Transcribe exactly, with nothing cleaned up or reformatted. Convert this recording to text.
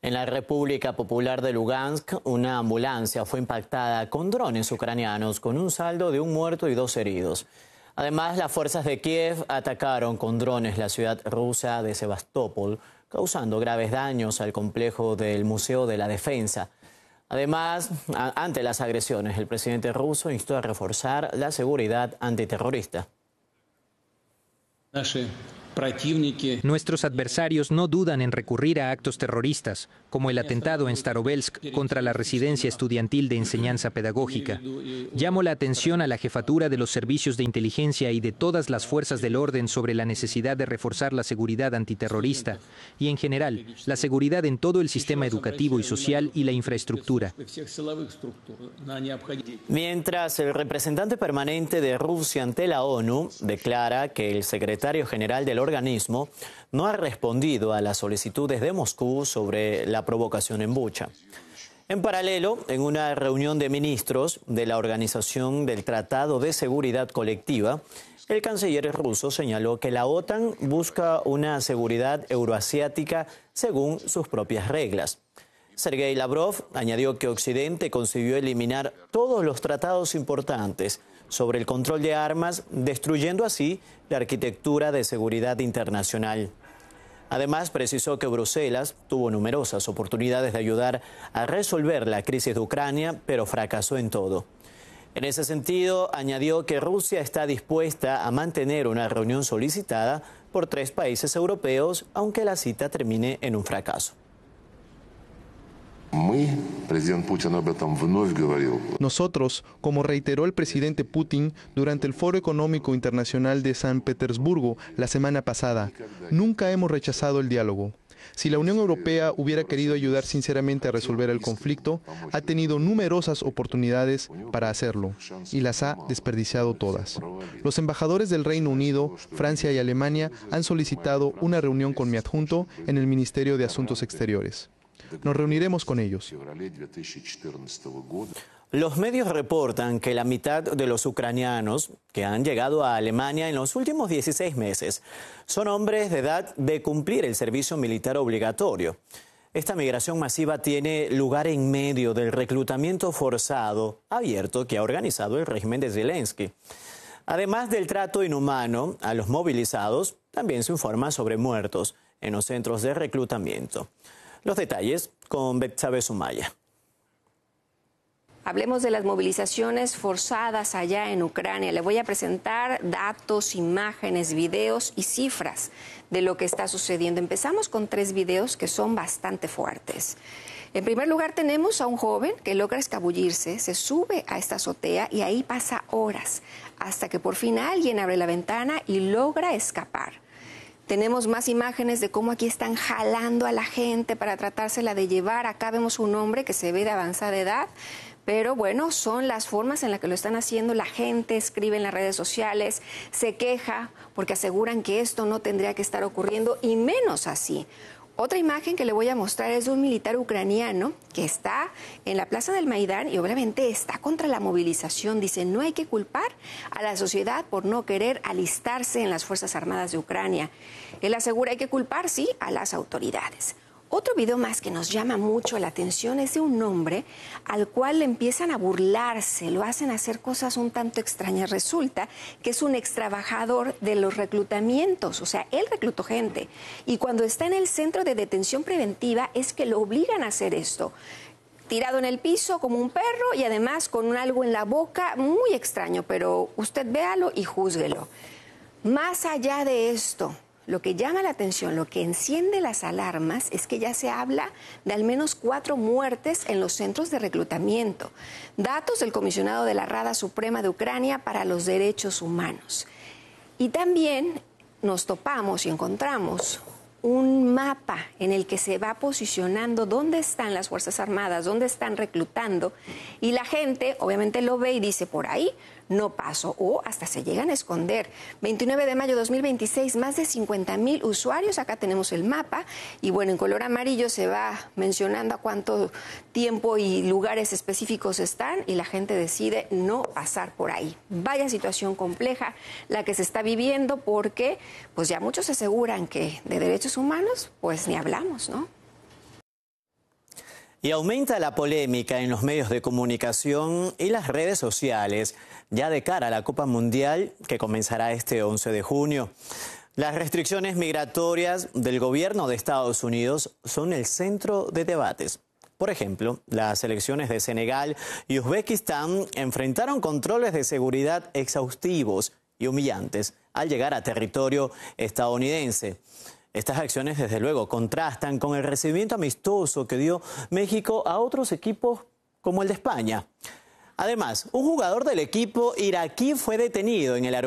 En la República Popular de Lugansk, una ambulancia fue impactada con drones ucranianos con un saldo de un muerto y dos heridos. Además, las fuerzas de Kiev atacaron con drones la ciudad rusa de Sebastopol, causando graves daños al complejo del Museo de la Defensa. Además, ante las agresiones, el presidente ruso instó a reforzar la seguridad antiterrorista. Nuestros adversarios no dudan en recurrir a actos terroristas, como el atentado en Starovelsk contra la residencia estudiantil de enseñanza pedagógica. Llamo la atención a la jefatura de los servicios de inteligencia y de todas las fuerzas del orden sobre la necesidad de reforzar la seguridad antiterrorista y, en general, la seguridad en todo el sistema educativo y social y la infraestructura. Mientras el representante permanente de Rusia ante la ONU declara que el secretario general del organismo no ha respondido a las solicitudes de Moscú sobre la provocación en Bucha. En paralelo, en una reunión de ministros de la Organización del Tratado de Seguridad Colectiva, el canciller ruso señaló que la OTAN busca una seguridad euroasiática según sus propias reglas. Sergei Lavrov añadió que Occidente consiguió eliminar todos los tratados importantes sobre el control de armas, destruyendo así la arquitectura de seguridad internacional. Además, precisó que Bruselas tuvo numerosas oportunidades de ayudar a resolver la crisis de Ucrania, pero fracasó en todo. En ese sentido, añadió que Rusia está dispuesta a mantener una reunión solicitada por tres países europeos, aunque la cita termine en un fracaso. Nosotros, como reiteró el presidente Putin durante el Foro Económico Internacional de San Petersburgo la semana pasada, nunca hemos rechazado el diálogo. Si la Unión Europea hubiera querido ayudar sinceramente a resolver el conflicto, ha tenido numerosas oportunidades para hacerlo y las ha desperdiciado todas. Los embajadores del Reino Unido, Francia y Alemania han solicitado una reunión con mi adjunto en el Ministerio de Asuntos Exteriores. Nos reuniremos con ellos. Los medios reportan que la mitad de los ucranianos que han llegado a Alemania en los últimos dieciséis meses son hombres de edad de cumplir el servicio militar obligatorio. Esta migración masiva tiene lugar en medio del reclutamiento forzado abierto que ha organizado el régimen de Zelensky. Además del trato inhumano a los movilizados, también se informa sobre muertos en los centros de reclutamiento. Los detalles con Betsabe Sumaya. Hablemos de las movilizaciones forzadas allá en Ucrania. Le voy a presentar datos, imágenes, videos y cifras de lo que está sucediendo. Empezamos con tres videos que son bastante fuertes. En primer lugar, tenemos a un joven que logra escabullirse, se sube a esta azotea y ahí pasa horas hasta que por fin alguien abre la ventana y logra escapar. Tenemos más imágenes de cómo aquí están jalando a la gente para tratársela de llevar. Acá vemos un hombre que se ve de avanzada edad, pero bueno, son las formas en las que lo están haciendo. La gente escribe en las redes sociales, se queja porque aseguran que esto no tendría que estar ocurriendo y menos así. Otra imagen que le voy a mostrar es de un militar ucraniano que está en la plaza del Maidán y obviamente está contra la movilización. Dice, no hay que culpar a la sociedad por no querer alistarse en las Fuerzas Armadas de Ucrania. Él asegura hay que culpar, sí, a las autoridades. Otro video más que nos llama mucho la atención es de un hombre al cual le empiezan a burlarse, lo hacen hacer cosas un tanto extrañas. Resulta que es un extrabajador de los reclutamientos, o sea, él reclutó gente. Y cuando está en el centro de detención preventiva es que lo obligan a hacer esto. Tirado en el piso como un perro y además con algo en la boca, muy extraño, pero usted véalo y júzguelo. Más allá de esto, lo que llama la atención, lo que enciende las alarmas es que ya se habla de al menos cuatro muertes en los centros de reclutamiento. Datos del comisionado de la Rada Suprema de Ucrania para los Derechos Humanos. Y también nos topamos y encontramos un mapa en el que se va posicionando dónde están las Fuerzas Armadas, dónde están reclutando, y la gente obviamente lo ve y dice, por ahí no paso, o hasta se llegan a esconder. veintinueve de mayo de dos mil veintiséis, más de cincuenta mil usuarios, acá tenemos el mapa, y bueno, en color amarillo se va mencionando a cuánto tiempo y lugares específicos están, y la gente decide no pasar por ahí. Vaya situación compleja la que se está viviendo, porque pues ya muchos aseguran que de derechos humanos, pues ni hablamos, ¿no? Y aumenta la polémica en los medios de comunicación y las redes sociales, ya de cara a la Copa Mundial que comenzará este once de junio. Las restricciones migratorias del gobierno de Estados Unidos son el centro de debates. Por ejemplo, las selecciones de Senegal y Uzbekistán enfrentaron controles de seguridad exhaustivos y humillantes al llegar a territorio estadounidense. Estas acciones, desde luego, contrastan con el recibimiento amistoso que dio México a otros equipos como el de España. Además, un jugador del equipo iraquí fue detenido en el aeropuerto